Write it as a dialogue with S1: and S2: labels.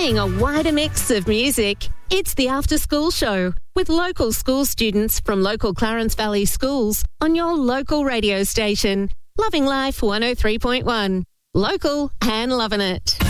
S1: Playing a wider mix of music, it's the After School Show with local school students from local Clarence Valley schools on your local radio station. Loving Life 103.1. Local and loving it.